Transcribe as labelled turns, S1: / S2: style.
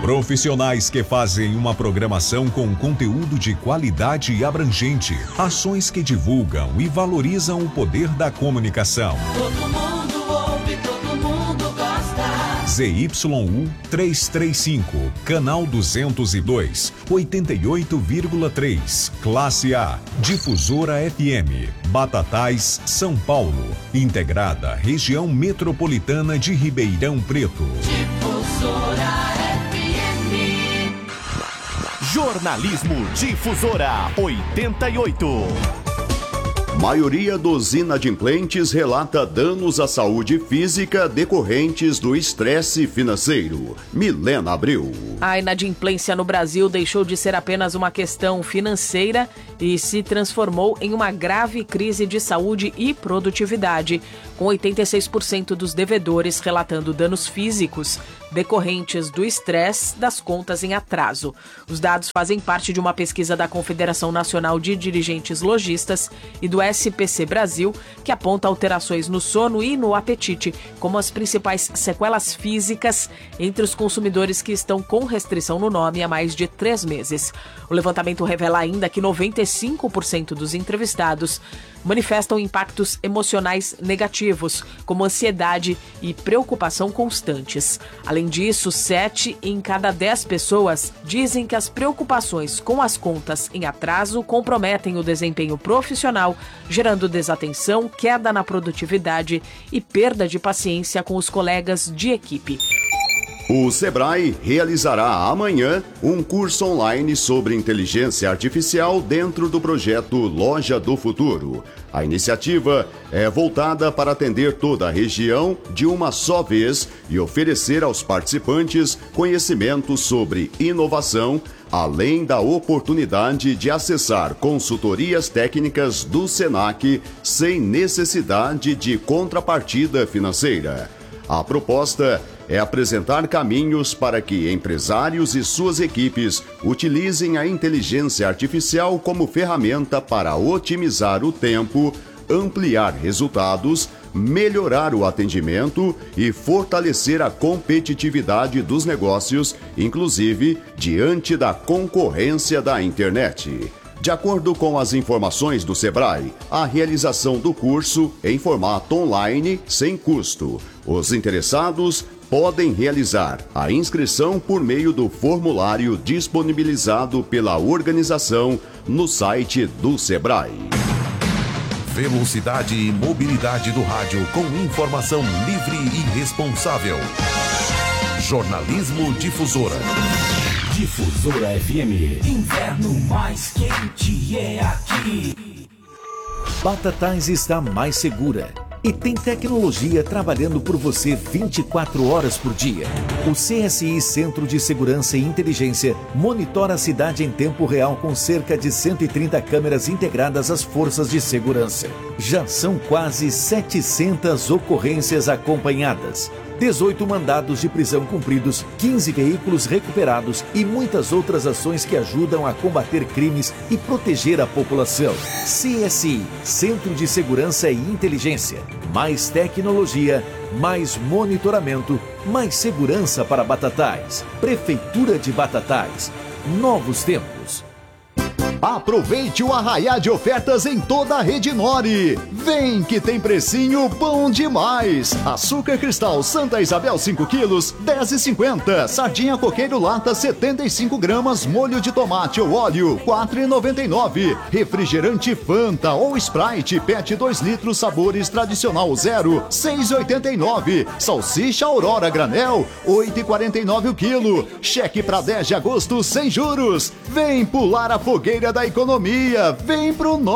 S1: Profissionais que fazem uma programação com conteúdo de qualidade e abrangente. Ações que divulgam e valorizam o poder da comunicação.
S2: Todo mundo ouve, todo mundo gosta.
S1: ZYU 335, canal 202, 88,3, classe A, Difusora FM, Batatais, São Paulo, integrada região metropolitana de Ribeirão Preto.
S2: Difusora FM.
S3: Jornalismo Difusora 88.
S4: Maioria dos inadimplentes relata danos à saúde física decorrentes do estresse financeiro. Milena Abreu.
S5: A inadimplência no Brasil deixou de ser apenas uma questão financeira e se transformou em uma grave crise de saúde e produtividade, com 86% dos devedores relatando danos físicos decorrentes do estresse das contas em atraso. Os dados fazem parte de uma pesquisa da Confederação Nacional de Dirigentes Lojistas e do SPC Brasil, que aponta alterações no sono e no apetite como as principais sequelas físicas entre os consumidores que estão com restrição no nome há mais de 3 meses. O levantamento revela ainda que 95% dos entrevistados manifestam impactos emocionais negativos, como ansiedade e preocupação constantes. Além disso, 7 em cada 10 pessoas dizem que as preocupações com as contas em atraso comprometem o desempenho profissional, gerando desatenção, queda na produtividade e perda de paciência com os colegas de equipe.
S4: O Sebrae realizará amanhã um curso online sobre inteligência artificial dentro do projeto Loja do Futuro. A iniciativa é voltada para atender toda a região de uma só vez e oferecer aos participantes conhecimentos sobre inovação, além da oportunidade de acessar consultorias técnicas do Senac sem necessidade de contrapartida financeira. A proposta é apresentar caminhos para que empresários e suas equipes utilizem a inteligência artificial como ferramenta para otimizar o tempo, ampliar resultados, melhorar o atendimento e fortalecer a competitividade dos negócios, inclusive diante da concorrência da internet. De acordo com as informações do Sebrae, a realização do curso em formato online sem custo. Os interessados podem realizar a inscrição por meio do formulário disponibilizado pela organização no site do Sebrae.
S3: Velocidade e mobilidade do rádio com informação livre e responsável. Jornalismo Difusora.
S2: Difusora FM. Inverno mais quente é aqui.
S6: Batatais está mais segura e tem tecnologia trabalhando por você 24 horas por dia. O CSI Centro de Segurança e Inteligência monitora a cidade em tempo real com cerca de 130 câmeras integradas às forças de segurança. Já são quase 700 ocorrências acompanhadas, 18 mandados de prisão cumpridos, 15 veículos recuperados e muitas outras ações que ajudam a combater crimes e proteger a população. CSI, Centro de Segurança e Inteligência. Mais tecnologia, mais monitoramento, mais segurança para Batatais. Prefeitura de Batatais. Novos tempos.
S7: Aproveite o arraiá de ofertas em toda a rede Nori. Vem que tem precinho bom demais. Açúcar cristal Santa Isabel 5 quilos, 10,50. Sardinha coqueiro lata 75 gramas, molho de tomate ou óleo, 4,99. Refrigerante Fanta ou Sprite PET 2 litros sabores tradicional 0, 6,89. Salsicha Aurora granel, 8,49 o quilo. Cheque para 10 de agosto sem juros. Vem pular a fogueira da economia, vem pro